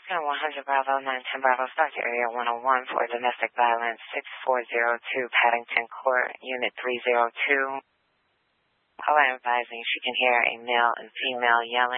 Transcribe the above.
American 100 Bravo 910 Bravo, start to area 101 for domestic violence, 6402 Paddington Court, Unit 302. All I'm advising, she can hear a male and female yelling.